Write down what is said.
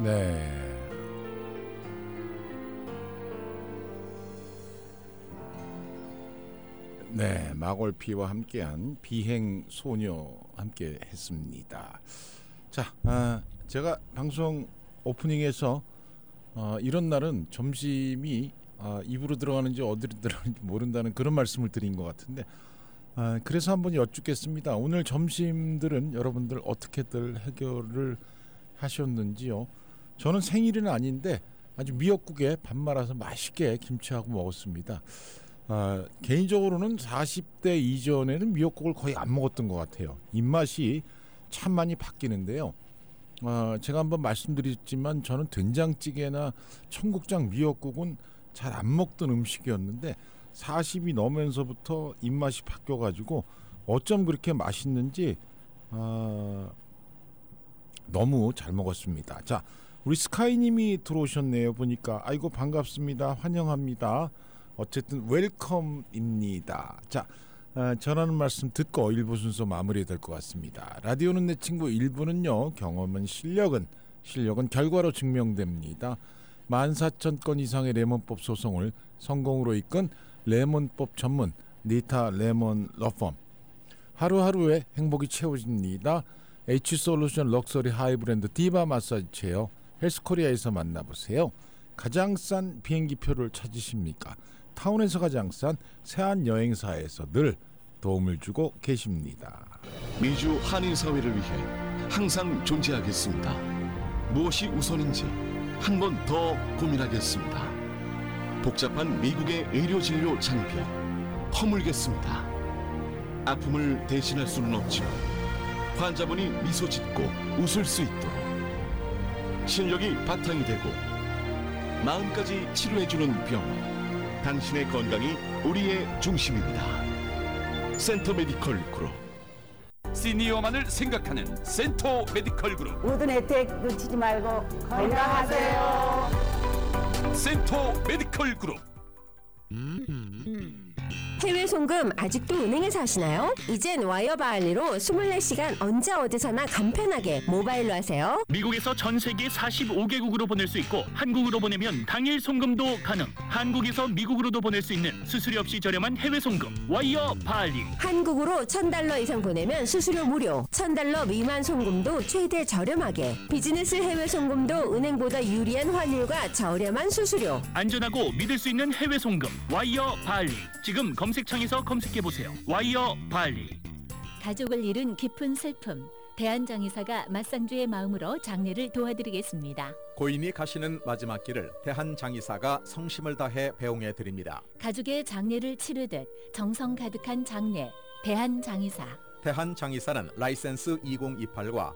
네. 네, 마골피와 함께한 비행소녀 함께 했습니다. 자, 제가 방송 오프닝에서 이런 날은 점심이 입으로 들어가는지 어디로 들어가는지 모른다는 그런 말씀을 드린 것 같은데, 그래서 한번 여쭙겠습니다. 오늘 점심들은 여러분들 어떻게들 해결을 하셨는지요? 저는 생일은 아닌데 아주 미역국에 밥 말아서 맛있게 김치하고 먹었습니다. 개인적으로는 40대 이전에는 미역국을 거의 안 먹었던 것 같아요. 입맛이 참 많이 바뀌는데요. 제가 한번 말씀드렸지만 저는 된장찌개나 청국장, 미역국은 잘 안 먹던 음식이었는데 40이 넘으면서부터 입맛이 바뀌어가지고 어쩜 그렇게 맛있는지 너무 잘 먹었습니다. 자, 우리 스카이님이 들어오셨네요. 보니까 아이고 반갑습니다. 환영합니다. 어쨌든 웰컴입니다. 자, 전하는 말씀 듣고 1부 순서 마무리될 것 같습니다. 라디오는 내 친구 1부는요. 경험은 실력은 결과로 증명됩니다. 14,000건 이상의 레몬법 소송을 성공으로 이끈 레몬법 전문 니타 레몬 러펌. 하루하루의 행복이 채워집니다. H솔루션 럭셔리 하이브랜드 디바 마사지 체어 헬스코리아에서 만나보세요. 가장 싼 비행기표를 찾으십니까? 타운에서 가장 싼 세안여행사에서 늘 도움을 주고 계십니다. 미주 한인사회를 위해 항상 존재하겠습니다. 무엇이 우선인지 한 번 더 고민하겠습니다. 복잡한 미국의 의료진료 장비 허물겠습니다. 아픔을 대신할 수는 없지만 환자분이 미소 짓고 웃을 수 있도록 실력이 바탕이 되고 마음까지 치료해주는 병원, 당신의 건강이 우리의 중심입니다. 센터 메디컬 그룹. 시니어만을 생각하는 센터 메디컬 그룹. 모든 혜택 놓치지 말고 건강하세요. 센터 메디컬 그룹. 해외 송금 아직도 은행에서 하시나요? 이젠 와이어바알리로 24시간 언제 어디서나 간편하게 모바일로 하세요. 미국에서 전 세계 45개국으로 보낼 수 있고 한국으로 보내면 당일 송금도 가능. 한국에서 미국으로도 보낼 수 있는 수수료 없이 저렴한 해외 송금 와이어바알리. 한국으로 $1,000 이상 보내면 수수료 무료. $1,000 미만 송금도 최대 저렴하게. 비즈니스 해외 송금도 은행보다 유리한 환율과 저렴한 수수료. 안전하고 믿을 수 있는 해외 송금 와이어바알리. 지금 검색창에서 검색해보세요. 와이어바알리. 가족을 잃은 깊은 슬픔. 대한장의사가 맞상주의 마음으로 장례를 도와드리겠습니다. 고인이 가시는 마지막 길을 대한장의사가 성심을 다해 배웅해 드립니다. 가족의 장례를 치르듯 정성 가득한 장례. 대한장의사. 대한장의사는 라이센스 2028과